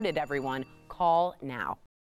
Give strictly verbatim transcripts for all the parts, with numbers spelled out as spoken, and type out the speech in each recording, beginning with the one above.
Everyone, call now.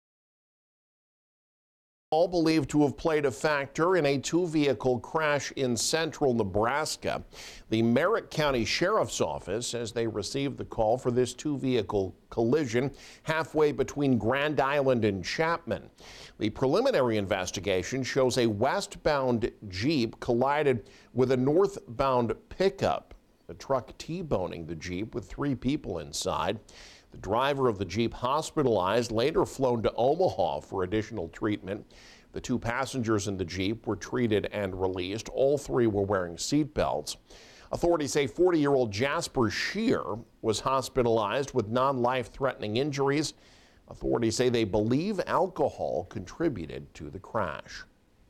All believed to have played a factor in a two-vehicle crash in central Nebraska. The Merritt County Sheriff's Office says they received the call for this two-vehicle collision halfway between Grand Island and Chapman. The preliminary investigation shows a westbound Jeep collided with a northbound pickup, the truck T-boning the Jeep with three people inside. The driver of the Jeep hospitalized, later flown to Omaha for additional treatment. The two passengers in the Jeep were treated and released. All three were wearing seat belts. Authorities say forty-year-old Jasper Shear was hospitalized with non-life-threatening injuries. Authorities say they believe alcohol contributed to the crash.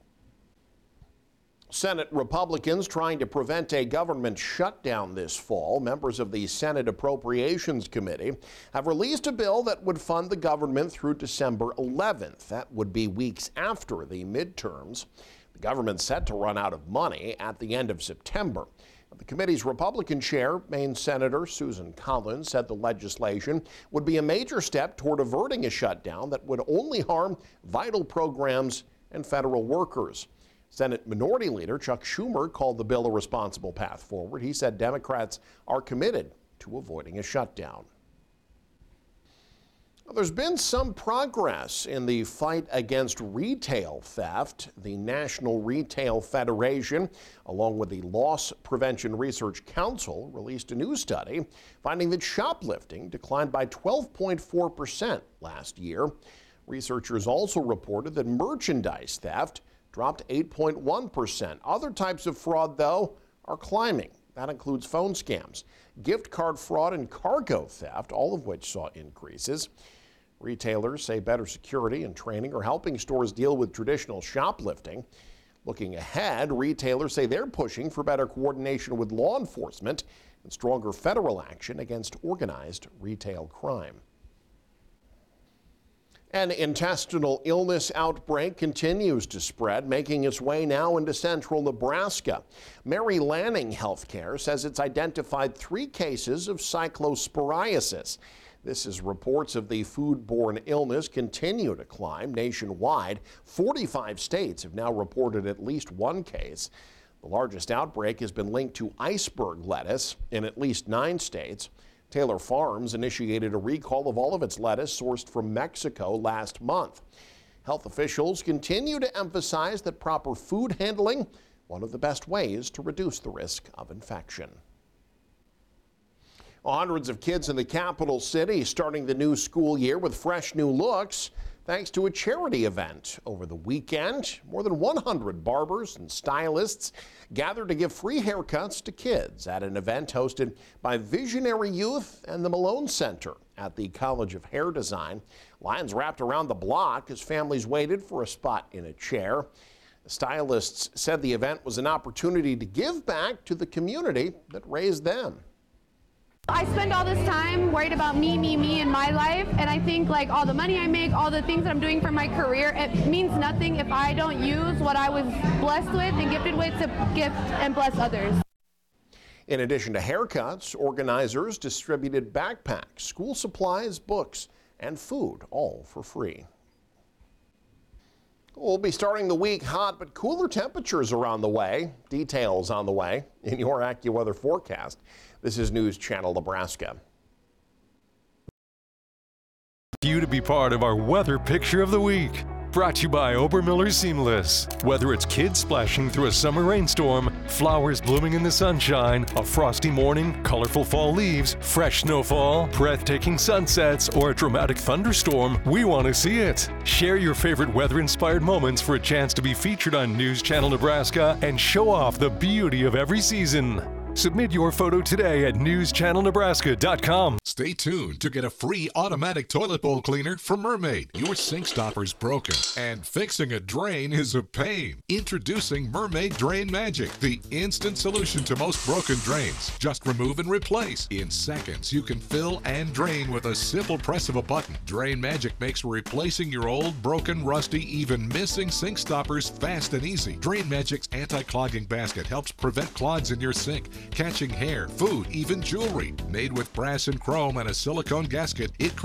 Senate Republicans trying to prevent a government shutdown this fall. Members of the Senate Appropriations Committee have released a bill that would fund the government through December eleventh. That would be weeks after the midterms. The government's set to run out of money at the end of September. The committee's Republican chair, Maine Senator Susan Collins, said the legislation would be a major step toward averting a shutdown that would only harm vital programs and federal workers. Senate Minority Leader Chuck Schumer called the bill a responsible path forward. He said Democrats are committed to avoiding a shutdown. Well, there's been some progress in the fight against retail theft. The National Retail Federation, along with the Loss Prevention Research Council, released a new study finding that shoplifting declined by twelve point four percent last year. Researchers also reported that merchandise theft dropped eight point one percent. Other types of fraud, though, are climbing. That includes phone scams, gift card fraud, and cargo theft, all of which saw increases. Retailers say better security and training are helping stores deal with traditional shoplifting. Looking ahead, retailers say they're pushing for better coordination with law enforcement and stronger federal action against organized retail crime. An intestinal illness outbreak continues to spread, making its way now into central Nebraska. Mary Lanning Healthcare says it's identified three cases of cyclosporiasis. This is reports of the foodborne illness continue to climb nationwide. forty-five states have now reported at least one case. The largest outbreak has been linked to iceberg lettuce in at least nine states. Taylor Farms initiated a recall of all of its lettuce sourced from Mexico last month. Health officials continue to emphasize that proper food handling, one of the best ways to reduce the risk of infection. Well, hundreds of kids in the capital city starting the new school year with fresh new looks thanks to a charity event over the weekend. More than one hundred barbers and stylists gathered to give free haircuts to kids at an event hosted by Visionary Youth and the Malone Center at the College of Hair Design. Lines wrapped around the block as families waited for a spot in a chair. The stylists said the event was an opportunity to give back to the community that raised them. I spend all this time worried about me, me, me in my life, and I think like all the money I make, all the things that I'm doing for my career, it means nothing if I don't use what I was blessed with and gifted with to gift and bless others. In addition to haircuts, organizers distributed backpacks, school supplies, books, and food, all for free. We'll be starting the week hot, but cooler temperatures are on the way. Details on the way in your AccuWeather forecast. This is News Channel Nebraska. You to be part of our weather picture of the week. Brought to you by Obermiller Seamless. Whether it's kids splashing through a summer rainstorm, flowers blooming in the sunshine, a frosty morning, colorful fall leaves, fresh snowfall, breathtaking sunsets, or a dramatic thunderstorm, we want to see it. Share your favorite weather-inspired moments for a chance to be featured on News Channel Nebraska and show off the beauty of every season. Submit your photo today at news channel nebraska dot com. Stay tuned to get a free automatic toilet bowl cleaner from Mermaid. Your sink stopper's broken, and fixing a drain is a pain. Introducing Mermaid Drain Magic, the instant solution to most broken drains. Just remove and replace. In seconds, you can fill and drain with a simple press of a button. Drain Magic makes replacing your old, broken, rusty, even missing sink stoppers fast and easy. Drain Magic's anti-clogging basket helps prevent clogs in your sink, catching hair, food, even jewelry. Made with brass and chrome and a silicone gasket, it